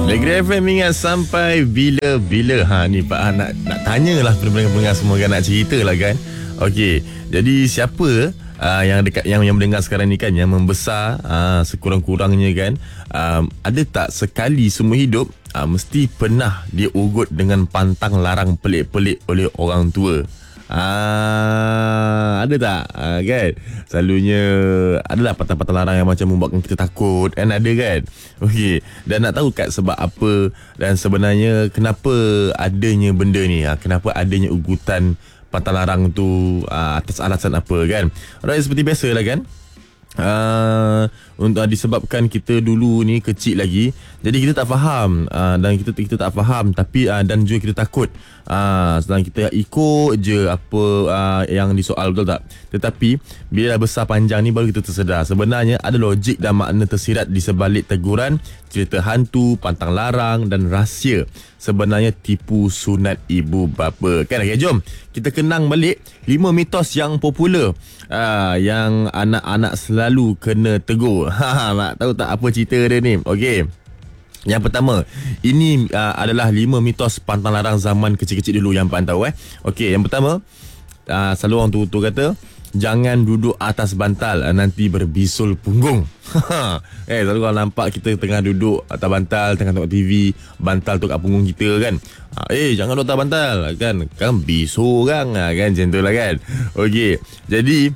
Negeri FM ingat sampai bila-bila. Ni Pak nak tanyalah pendengar semua kan, nak cerita lah kan. Okey, jadi siapa yang dekat yang mendengar sekarang ni kan, yang membesar sekurang-kurangnya kan, ada tak sekali semua hidup mesti pernah dia ugut dengan pantang larang pelik-pelik oleh orang tua? Ada tak? Kan? Selalunya adalah pantang-pantang larang yang macam membuatkan kita takut kan, ada kan? Okey, dan nak tahu kat sebab apa dan sebenarnya kenapa adanya benda ni, kenapa adanya ugutan pantang larang tu, atas alasan apa kan? Alright, seperti biasa lah kan, untuk disebabkan kita dulu ni kecil lagi, jadi kita tak faham, dan kita tak faham, tapi dan juga kita takut, sedang kita ikut je apa yang disoal, betul tak? Tetapi bila dah besar panjang ni baru kita tersedar sebenarnya ada logik dan makna tersirat di sebalik teguran, cerita hantu, pantang larang dan rahsia sebenarnya tipu sunat ibu bapa kan. Okay, jom kita kenang balik 5 mitos yang popular, yang anak-anak selalu kena tegur. Nak tahu tak apa cerita dia ni? Okey, yang pertama, ini adalah 5 mitos pantang larang zaman kecil-kecil dulu yang Pak tahu. Okey, yang pertama, selalu orang tua kata jangan duduk atas bantal, nanti berbisul punggung. Selalu kalau nampak kita tengah duduk atas bantal, tengah tengok TV, bantal tu kat punggung kita kan, jangan duduk atas bantal kan bisul orang kan, macam tu lah kan. Okey, jadi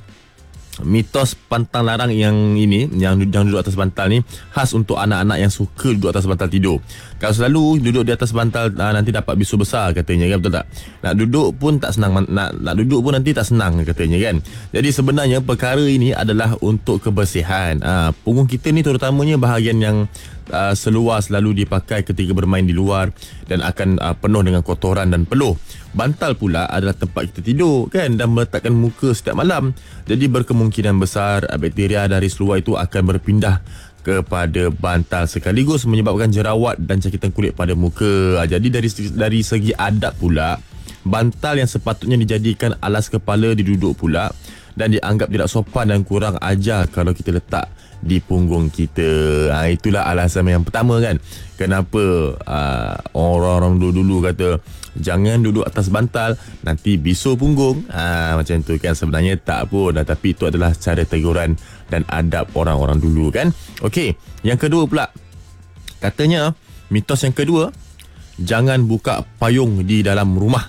mitos pantang larang yang ini, yang duduk atas bantal ni, khas untuk anak-anak yang suka duduk atas bantal tidur. Kalau selalu duduk di atas bantal, nanti dapat bisul besar katanya kan, betul tak? Nak duduk pun tak senang, nak duduk pun nanti tak senang katanya kan. Jadi sebenarnya perkara ini adalah untuk kebersihan. Punggung kita ni terutamanya bahagian yang seluar selalu dipakai ketika bermain di luar dan akan penuh dengan kotoran dan peluh. Bantal pula adalah tempat kita tidur kan, dan meletakkan muka setiap malam. Jadi berkemungkinan besar bakteria dari seluar itu akan berpindah kepada bantal, sekaligus menyebabkan jerawat dan cakitan kulit pada muka. Jadi dari segi adab pula, bantal yang sepatutnya dijadikan alas kepala diduduk pula, dan dianggap tidak sopan dan kurang ajar kalau kita letak di punggung kita. Itulah alasan yang pertama kan, kenapa orang-orang dulu kata jangan duduk atas bantal, nanti bisul punggung. Macam tu kan. Sebenarnya tak pun, tapi itu adalah cara teguran dan adab orang-orang dulu kan. Okey, yang kedua pula, katanya mitos yang kedua, jangan buka payung di dalam rumah.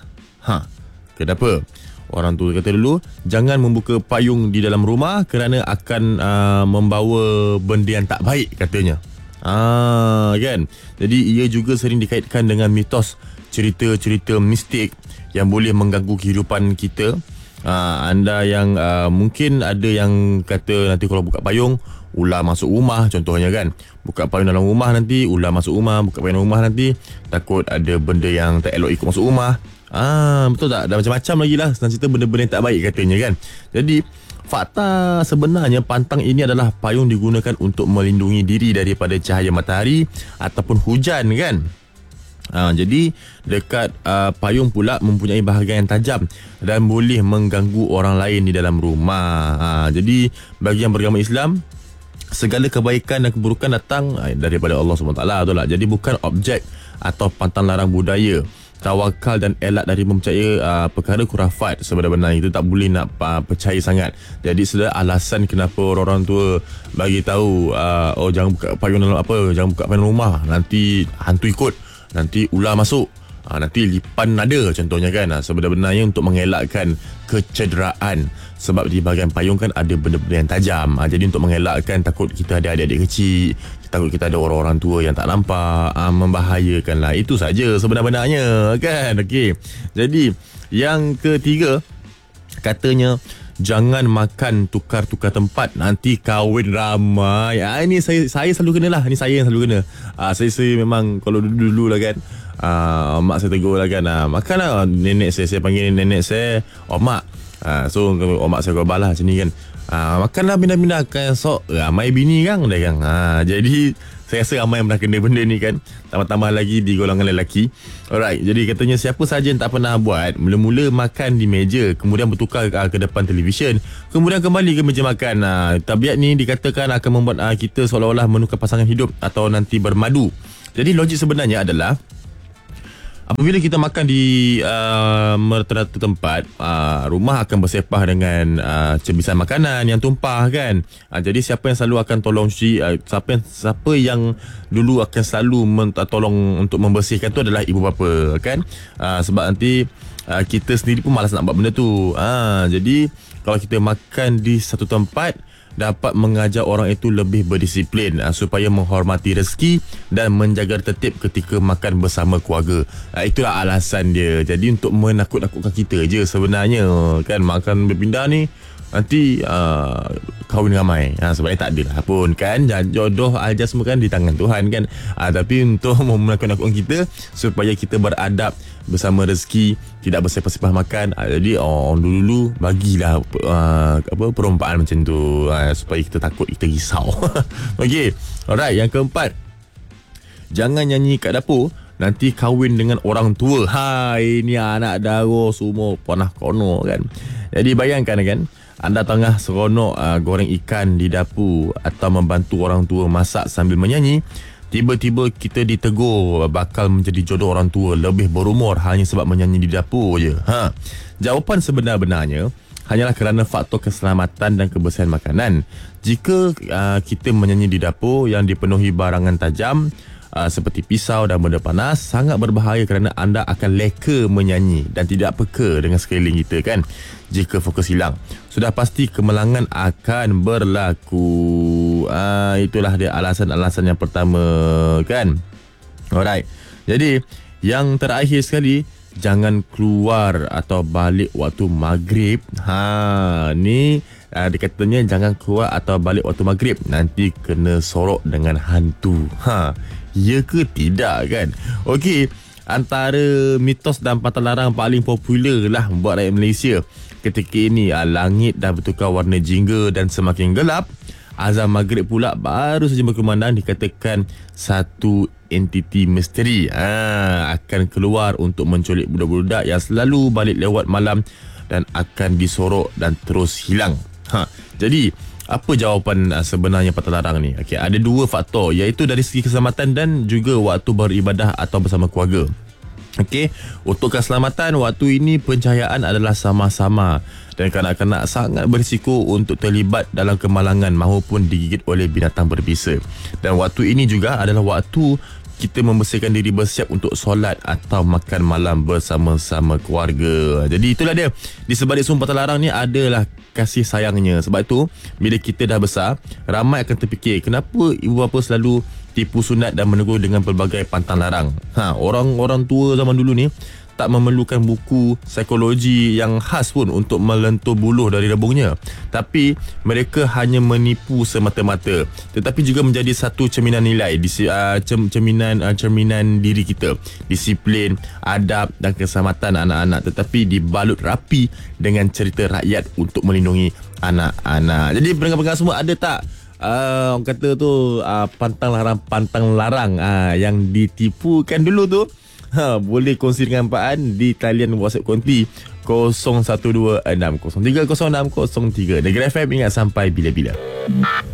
Kenapa? Orang tua kata dulu jangan membuka payung di dalam rumah kerana akan membawa benda yang tak baik katanya. Kan. Jadi ia juga sering dikaitkan dengan mitos cerita-cerita mistik yang boleh mengganggu kehidupan kita. Anda yang mungkin ada yang kata nanti kalau buka payung ular masuk rumah contohnya kan. Buka payung dalam rumah nanti ular masuk rumah, buka payung dalam rumah nanti takut ada benda yang tak elok ikut masuk rumah. Betul tak? Dan macam-macam lagi lah senang cerita benda-benda yang tak baik katanya kan. Jadi fakta sebenarnya pantang ini adalah payung digunakan untuk melindungi diri daripada cahaya matahari ataupun hujan kan. Jadi dekat payung pula mempunyai bahagian yang tajam dan boleh mengganggu orang lain di dalam rumah. Jadi bagi yang beragama Islam, segala kebaikan dan keburukan datang daripada Allah SWT, betul tak? Jadi bukan objek atau pantang larang budaya, tawakal dan elak dari mempercayai perkara khurafat. Sebenarnya itu tak boleh nak percaya sangat. Jadi sudah alasan kenapa orang tua bagi tahu jangan buka payung dalam jangan buka payung rumah, nanti hantu ikut, nanti ular masuk, nanti lipan ada contohnya kan. Sebenarnya untuk mengelakkan kecederaan, sebab di bahagian payung kan ada benda-benda yang tajam. Jadi untuk mengelakkan, takut kita ada adik-adik kecil, takut kita ada orang-orang tua yang tak nampak, membahayakan lah. Itu saja sebenarnya kan. Okey, jadi yang ketiga, katanya jangan makan tukar-tukar tempat, nanti kahwin ramai. Ini saya selalu kena lah. Ini saya yang selalu kena. Saya memang kalau dulu lah kan, mak saya tegur lah kan, makan lah. Nenek saya panggil nenek saya mak. So mak saya khabar lah macam ni kan, makanlah pindah-pindah kan, sok ramai bini kan dah kan. Jadi saya rasa ramai yang pernah kena benda ni kan, tambah-tambah lagi di golongan lelaki. Alright, jadi katanya siapa sahaja yang tak pernah buat, mula-mula makan di meja, kemudian bertukar ke depan televisyen, kemudian kembali ke meja makan. Tabiat ni dikatakan akan membuat kita seolah-olah menukar pasangan hidup atau nanti bermadu. Jadi logik sebenarnya adalah apabila kita makan di merata-rata tempat, rumah akan bersepah dengan cebisan makanan yang tumpah kan. Jadi siapa yang selalu akan tolong cuci, siapa yang dulu akan selalu tolong untuk membersihkan tu adalah ibu bapa kan. Sebab nanti kita sendiri pun malas nak buat benda tu. Jadi kalau kita makan di satu tempat, dapat mengajar orang itu lebih berdisiplin supaya menghormati rezeki dan menjaga tertib ketika makan bersama keluarga. Itulah alasan dia. Jadi untuk menakut-nakutkan kita je sebenarnya kan. Makan berpindah ni nanti kahwin ramai. Sebenarnya tak adalah pun kan. Jodoh aja semua kan di tangan Tuhan kan. Tapi untuk menakut-nakutkan kita supaya kita beradab bersama rezeki, tidak bersepah-sepah makan. Jadi orang dulu bagilah perumpamaan macam tu supaya kita takut, kita risau. Okey. Alright, yang keempat, jangan nyanyi kat dapur nanti kahwin dengan orang tua. Ini anak dara semua panah kono kan. Jadi bayangkan kan, anda tengah seronok goreng ikan di dapur atau membantu orang tua masak sambil menyanyi. Tiba-tiba kita ditegur bakal menjadi jodoh orang tua lebih berumur hanya sebab menyanyi di dapur je. Jawapan sebenar-benarnya hanyalah kerana faktor keselamatan dan kebersihan makanan. Jika kita menyanyi di dapur yang dipenuhi barangan tajam seperti pisau dan benda panas, sangat berbahaya kerana anda akan leka menyanyi dan tidak peka dengan sekeliling kita kan. Jika fokus hilang, sudah pasti kemalangan akan berlaku. Itulah dia alasan-alasan yang pertama kan. Alright. Jadi yang terakhir sekali, jangan keluar atau balik waktu maghrib. Ni dikatanya jangan keluar atau balik waktu maghrib, nanti kena sorok dengan hantu. Ya ke tidak kan? Okey, antara mitos dan pantang larang paling popular lah buat rakyat Malaysia ketika ini, langit dah bertukar warna jingga dan semakin gelap. Azan maghrib pula baru saja berkumandang, dikatakan satu entiti misteri akan keluar untuk menculik budak-budak yang selalu balik lewat malam dan akan disorok dan terus hilang. Jadi apa jawapan sebenarnya pantang larang ni? Okey, ada dua faktor, iaitu dari segi keselamatan dan juga waktu beribadah atau bersama keluarga. Okey, untuk keselamatan, waktu ini pencahayaan adalah sama-sama dan kanak-kanak sangat berisiko untuk terlibat dalam kemalangan maupun digigit oleh binatang berbisa. Dan waktu ini juga adalah waktu kita membersihkan diri, bersiap untuk solat atau makan malam bersama-sama keluarga. Jadi itulah dia, di sebalik semua pantang larang ni adalah kasih sayangnya. Sebab itu bila kita dah besar, ramai akan terfikir kenapa ibu bapa selalu tipu sunat dan menegur dengan pelbagai pantang larang. Orang-orang tua zaman dulu ni tak memerlukan buku psikologi yang khas pun untuk melentur buluh dari rebungnya, tapi mereka hanya menipu semata-mata, tetapi juga menjadi satu cerminan nilai, cerminan diri kita, disiplin, adab dan keselamatan anak-anak, tetapi dibalut rapi dengan cerita rakyat untuk melindungi anak-anak. Jadi pendengar-pendengar semua, ada tak orang kata tu pantang larang yang ditipukan dulu tu? Boleh kongsi dengan Pak An di talian WhatsApp konti 0126030603. Negeri FM, ingat sampai bila-bila.